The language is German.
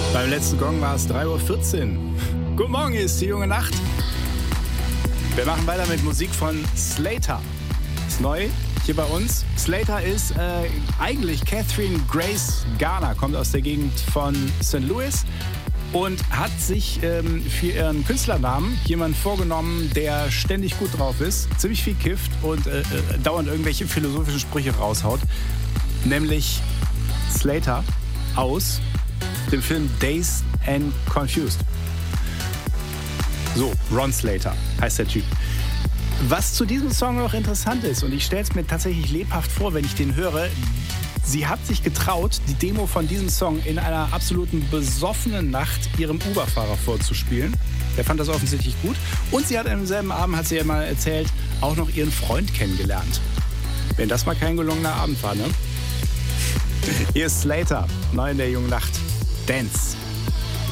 Beim letzten Gong war es 3:14 Uhr. Guten Morgen, hier ist die junge Nacht. Wir machen weiter mit Musik von Slater. Ist neu hier bei uns. Slater ist eigentlich Catherine Grace Garner, kommt aus der Gegend von St. Louis und hat sich für ihren Künstlernamen jemanden vorgenommen, der ständig gut drauf ist, ziemlich viel kifft und dauernd irgendwelche philosophischen Sprüche raushaut. Nämlich Slater aus dem Film Dazed and Confused. So, Ron Slater heißt der Typ. Was zu diesem Song noch interessant ist, und ich stelle es mir tatsächlich lebhaft vor, wenn ich den höre, sie hat sich getraut, die Demo von diesem Song in einer absoluten besoffenen Nacht ihrem Uber-Fahrer vorzuspielen. Der fand das offensichtlich gut. Und sie hat am selben Abend, hat sie ja mal erzählt, auch noch ihren Freund kennengelernt. Wenn das mal kein gelungener Abend war, ne? Hier ist Slater, neu in der jungen Nacht. Dance.